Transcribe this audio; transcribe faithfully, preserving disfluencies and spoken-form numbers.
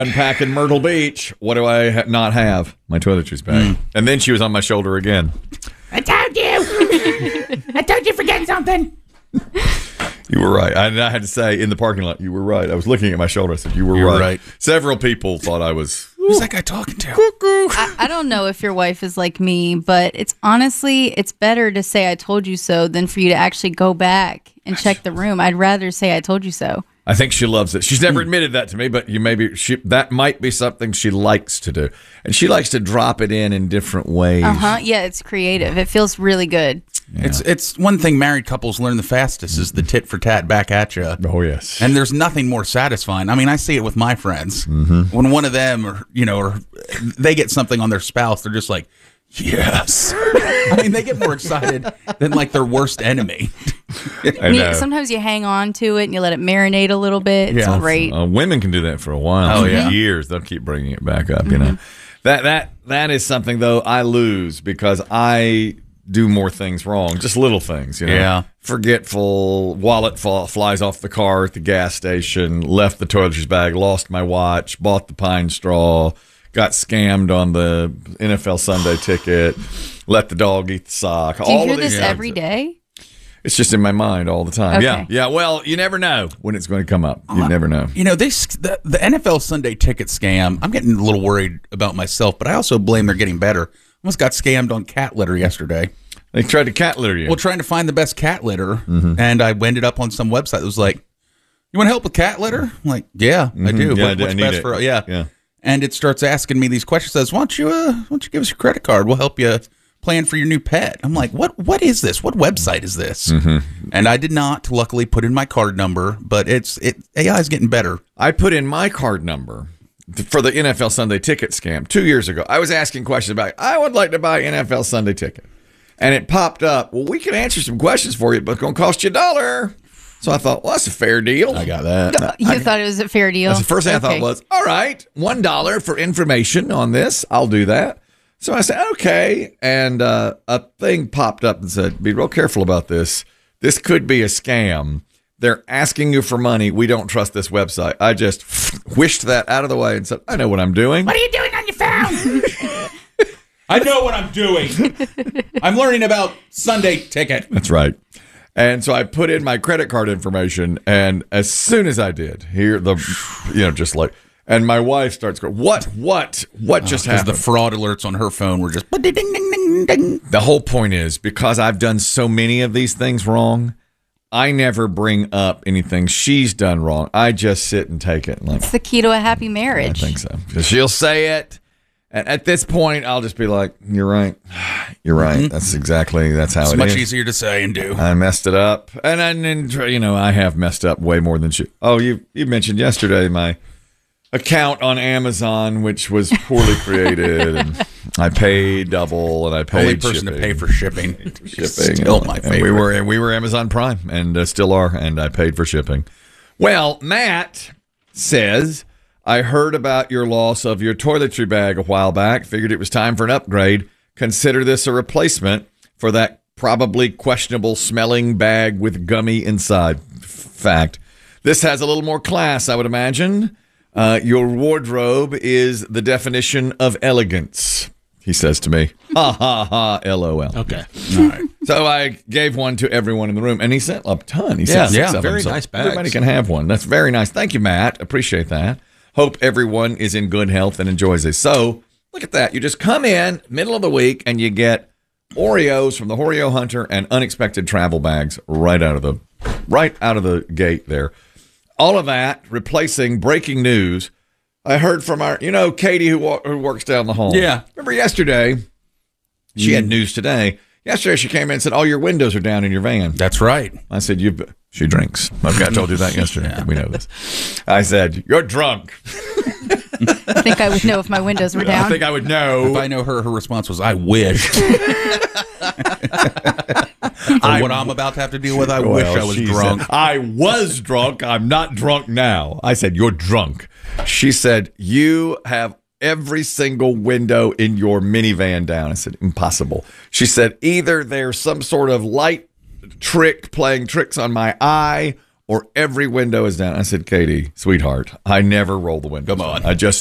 unpacking Myrtle Beach. What do I ha- not have? My toiletries bag. Mm. And then she was on my shoulder again. I told you. I told you forget something. You were right. I, I had to say in the parking lot, you were right. I was looking at my shoulder. I said, you were You're right. right. Several people thought I was. Who's that guy talking to? I, I don't know if your wife is like me, but it's honestly, it's better to say I told you so than for you to actually go back and check the room. I'd rather say I told you so. I think she loves it. She's never admitted that to me, but you maybe she that might be something she likes to do, and she likes to drop it in in different ways. Uh huh. Yeah, it's creative. It feels really good. Yeah. It's it's one thing married couples learn the fastest is the tit for tat back at you. Oh yes, and there's nothing more satisfying. I mean, I see it with my friends. Mm-hmm. When one of them, or you know, or they get something on their spouse, they're just like, yes. I mean, they get more excited than like their worst enemy. I know. Sometimes you hang on to it and you let it marinate a little bit. It's Yeah. great. Uh, women can do that for a while. Oh, for yeah. years. They'll keep bringing it back up. You know, that that that is something though I lose because I do more things wrong, just little things. You know, Yeah. forgetful, wallet fall, flies off the car at the gas station, left the toiletries bag, lost my watch, bought the pine straw. Got scammed on the N F L Sunday ticket. Let the dog eat the sock. Do you all hear of these this things. every day? It's just in my mind all the time. Okay. Yeah, yeah. Well, you never know when it's going to come up. You never know. You know, they the, the N F L Sunday ticket scam. I'm getting a little worried about myself, but I also blame they're getting better. Almost got scammed on cat litter yesterday. They tried to cat litter you. Well, trying to find the best cat litter, Mm-hmm. and I ended up on some website that was like, "You want help with cat litter?" I'm like, "Yeah, I do. Mm-hmm. Yeah, what, I do. what's I need best it. for yeah, Yeah. And it starts asking me these questions. Says, "Why don't you, uh, why don't you give us your credit card? We'll help you plan for your new pet." I'm like, "What? What is this? What website is this?" Mm-hmm. And I did not, luckily, put in my card number. But it's it A I is getting better. I put in my card number for the N F L Sunday ticket scam two years ago. I was asking questions about, I would like to buy N F L Sunday ticket. And it popped up, well, we can answer some questions for you, but it's going to cost you a dollar. So I thought, well, that's a fair deal. I got that. You thought it was a fair deal? That's the first thing Okay. I thought was, all right, one dollar for information on this. I'll do that. So I said, okay. And uh, a thing popped up and said, be real careful about this. This could be a scam. They're asking you for money. We don't trust this website. I just wished that out of the way and said, I know what I'm doing. What are you doing on your phone? I know what I'm doing. I'm learning about Sunday ticket. That's right. And so I put in my credit card information, and as soon as I did, here the, you know, just like, and my wife starts going, "What? What? What just Because happened?" the fraud alerts on her phone were just ding, ding, ding, ding. The whole point is because I've done so many of these things wrong, I never bring up anything she's done wrong. I just sit and take it. And like, It's the key to a happy I marriage. think so. 'Cause she'll say it. And at this point, I'll just be like, "You're right. You're right. That's exactly that's how It's it much is." easier to say and do. I messed it up, and I, and you know, I have messed up way more than she. Oh, you you mentioned yesterday my account on Amazon, which was poorly created, and I paid double, and I paid Only person shipping, to pay for shipping. shipping. Still and, my and favorite. we were and we were Amazon Prime, and uh, still are, and I paid for shipping. Well, Matt says, I heard about your loss of your toiletry bag a while back. Figured it was time for an upgrade. Consider this a replacement for that probably questionable smelling bag with gummy inside. F- fact. This has a little more class, I would imagine. Uh, your wardrobe is the definition of elegance, he says to me. Ha ha ha, L O L. Okay. All right. So I gave one to everyone in the room, and he sent a ton. He Yeah, sent six yeah, of them, very so nice bags. Everybody can have one. That's very nice. Thank you, Matt. Appreciate that. Hope everyone is in good health and enjoys it. So look at that. You just come in middle of the week, and you get Oreos from the Oreo Hunter and unexpected travel bags right out of the right out of the gate there. All of that replacing breaking news. I heard from our, you know, Katie who, wa- who works down the hall. Yeah. Remember yesterday? She had news today. Yesterday she came in and said, "All your windows are down in your van." That's right. I said, "You." She drinks. Okay, I told you that yesterday. Yeah. We know this. I said, "You're drunk." I think I would know if my windows were I down. think I would know. If I know her, her response was, "I wish." For what I'm about to have to deal with, I Well, wish I was she drunk. said, I was drunk. I'm not drunk now. I said, "You're drunk." She said, "You have every single window in your minivan down." I said, "Impossible." She said, "Either there's some sort of light trick playing tricks on my eye, or every window is down. I said, Katie, sweetheart, I never roll the windows. Come on. I just